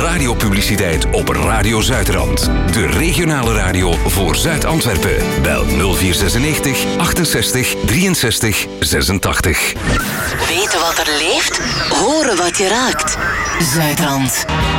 radiopubliciteit op Radio Zuidrand. De regionale radio voor Zuid-Antwerpen. Bel 0496 68 63 86. Weten wat er leeft? Horen wat je raakt. Zuidrand.